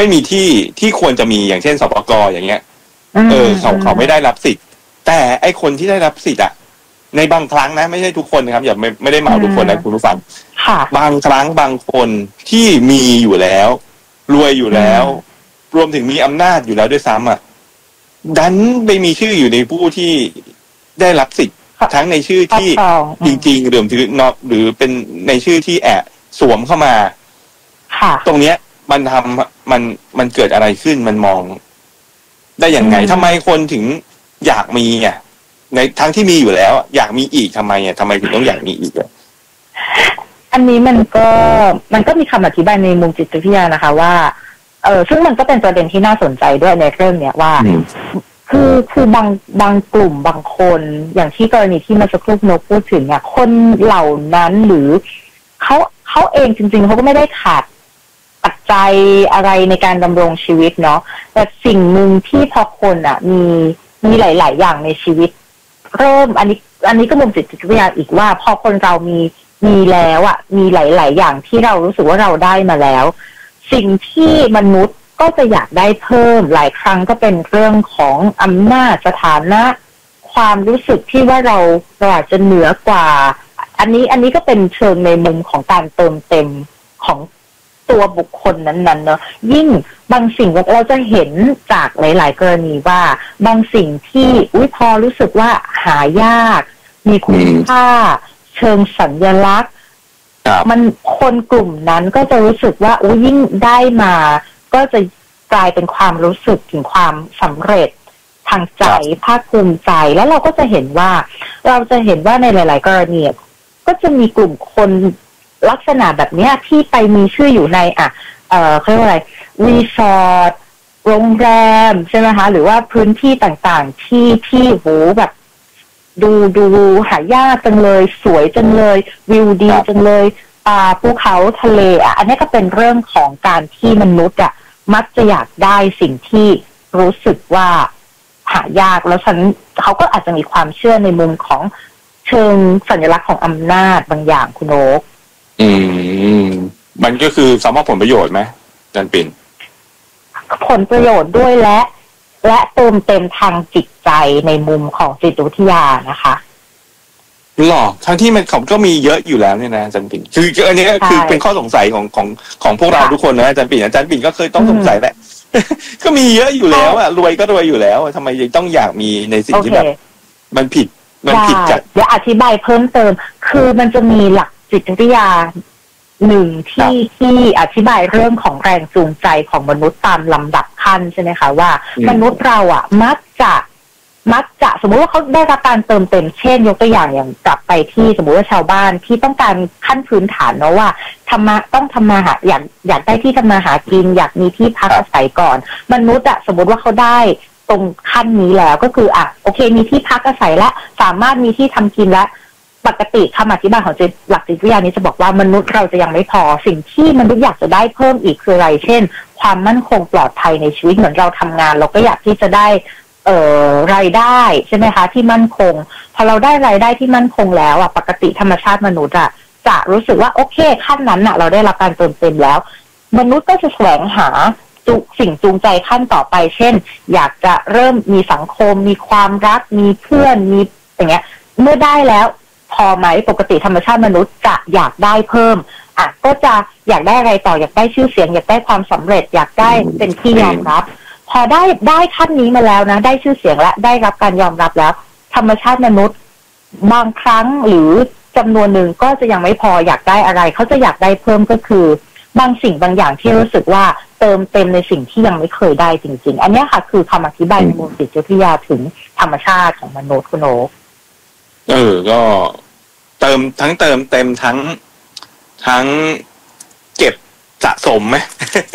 ไม่มีที่ควรจะมีอย่างเช่นสปก.อย่างเงี้ยเขาไม่ได้รับสิทธิ์แต่ไอ้คนที่ได้รับสิทธิ์ในบางครั้งนะไม่ใช่ทุกคนนะครับอย่าไม่ได้เหมาทุกคนนะคุณผู้ฟังบางครั้งบางคนที่มีอยู่แล้วรวยอยู่แล้วรวมถึงมีอำนาจอยู่แล้วด้วยซ้ำดันไปมีชื่ออยู่ในผู้ที่ได้รับสิทธิ์ทั้งในชื่อที่จริงๆหรือเป็นในชื่อที่แอบสวมเข้ามาตรงเนี้ยมันเกิดอะไรขึ้นมันมองได้อย่างไงทำไมคนถึงอยากมีในทั้งที่มีอยู่แล้วอยากมีอีกทำไมถึงต้องอยากมีอีกอันนี้มันก็มีคำอธิบายในมุมจิตวิทยานะคะว่าซึ่งมันก็เป็นประเด็นที่น่าสนใจด้วยในเรื่องเนี้ยว่าคือบางกลุ่มบางคนอย่างที่กรณีที่เมื่อสักครู่นกพูดถึงเนี่ยคนเหล่านั้นหรือเขาเองจริงๆเขาก็ไม่ได้ขาดปัจจัยอะไรในการดำรงชีวิตเนาะแต่สิ่งหนึ่งที่พอคนมีหลายๆอย่างในชีวิตเริ่มอันนี้ก็มุมจิตวิทยาอีกว่าพอคนเรามีแล้วมีหลายๆอย่างที่เรารู้สึกว่าเราได้มาแล้วสิ่งที่มนุษย์ก็จะอยากได้เพิ่มหลายครั้งก็เป็นเรื่องของอำนาจสถานะความรู้สึกที่ว่าเราอาจจะเหนือกว่าอันนี้ก็เป็นเชิงในมุมของการเติมเต็มของตัวบุคคลนั้นๆเนาะยิ่งบางสิ่งเราจะเห็นจากหลายๆกรณีว่าบางสิ่งที่พอรู้สึกว่าหายากมีคุณค่าเชิงสัญลักษณ์มันคนกลุ่มนั้นก็จะรู้สึกว่ายิ่งได้มาก็จะกลายเป็นความรู้สึกถึงความสำเร็จทางใจภาคภูมิใจแล้วเราก็จะเห็นว่าในหลายๆกรณีก็จะมีกลุ่มคนลักษณะแบบนี้ที่ไปมีชื่ออยู่ในเขาเรียกว่าอะไรรีสอร์ทโรงแรมใช่ไหมคะหรือว่าพื้นที่ต่างๆที่โหแบบดูหายากจังเลยสวยจังเลยวิวดีจังเลยภูเขาทะเลอันนี้ก็เป็นเรื่องของการที่มนุษย์มักจะอยากได้สิ่งที่รู้สึกว่าหายากแล้วเขาก็อาจจะมีความเชื่อในมุมของเชิงสัญลักษณ์ของอำนาจบางอย่างคุณโอ๊คมันก็คือสามารถผลประโยชน์ไหมจันปิ่นผลประโยชน์ด้วยและเติมเต็มทางจิตใจในมุมของจิตวิทยานะคะหรอทั้งที่มันก็มีเยอะอยู่แล้วเนี่ยนะจันปิ่นคืออันนี้ก็คือเป็นข้อสงสัยของพวกเราทุกคนนะจันปิ่นก็เคยต้องสงสัยแหละ ก็มีเยอะอยู่แล้วรวยก็รวยอยู่แล้วทำไมยังต้องอยากมีในสิ่งที่แบบมันผิดจากเดี๋ยวอธิบายเพิ่มเติมคือมันจะมีหลักจิตวิทยาหนึ่งที่อธิบายเรื่องของแรงจูงใจของมนุษย์ตามลำดับขั้นใช่ไหมคะว่ามนุษย์เรามักจะสมมติว่าเขาได้รับการเติมเต็มเช่นยกตัวอย่างกลับไปที่สมมติว่าชาวบ้านที่ต้องการขั้นพื้นฐานเนาะว่าต้องทำมาหาอยากได้ที่ทำมาหากินอยากมีที่พักอาศัยก่อนมนุษย์สมมติว่าเขาได้ตรงขั้นนี้แล้วก็คือโอเคมีที่พักอาศัยและสามารถมีที่ทำกินและปกติคำอธิบายของหลักจิตวิทยานี้จะบอกว่ามนุษย์เราจะยังไม่พอสิ่งที่มนุษย์อยากจะได้เพิ่มอีกคืออะไรเช่นความมั่นคงปลอดภัยในชีวิตเหมือนเราทำงานเราก็อยากที่จะได้รายได้ใช่ไหมคะที่มั่นคงพอเราได้รายได้ที่มั่นคงแล้วปกติธรรมชาติมนุษย์จะรู้สึกว่าโอเคขั้นนั้นเราได้รับการเติมเต็มแล้วมนุษย์ก็จะแสวงหาสิ่งจูงใจขั้นต่อไปเช่นอยากจะเริ่มมีสังคมมีความรักมีเพื่อนมีอย่างเงี้ยเมื่อได้แล้วพอไหมปกติธรรมชาติมนุษย์จะอยากได้เพิ่มก็จะอยากได้อะไรต่ออยากได้ชื่อเสียงอยากได้ความสำเร็จอยากได้เป็นที่ยอมรับพอได้ขั้นนี้มาแล้วนะได้ชื่อเสียงและได้รับการยอมรับแล้วธรรมชาติมนุษย์บางครั้งหรือจำนวนหนึ่งก็จะยังไม่พออยากได้อะไรเขาจะอยากได้เพิ่มก็คือบางสิ่งบางอย่างที่รู้สึกว่าเติมเต็มในสิ่งที่ยังไม่เคยได้จริงๆอันนี้ค่ะคือคำอธิบายในมุมจิตวิทยาถึงธรรมชาติของมนุษย์คุณโอ๊คก็เติมเต็มทั้งเก็บสะสมไหม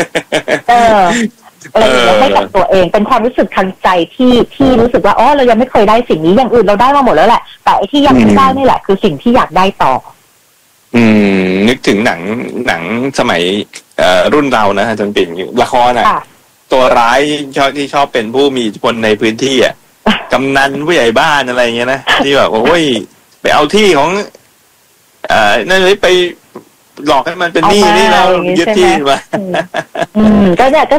ให้กับตัวเองเป็นความรู้สึกทางใจที่รู้สึกว่าเรายังไม่เคยได้สิ่งนี้อย่างอื่นเราได้มาหมดแล้วแหละแต่ไอ้ที่ยังไม่ได้นี่แหละคือสิ่งที่อยากได้ต่อนึกถึงหนังสมัยรุ่นเรานะจนเป็นละครตัวร้ายที่ชอบเป็นผู้มีอิทธิพลในพื้นที่กำนันผู้ใหญ่บ้านอะไรเงี้ยนะที่แบบโอ้ยไปเอาที่ของนั่นเลยไปหลอกให้มันเป็นหนี้นี่เรายึดที่มาก็เนี่ยก็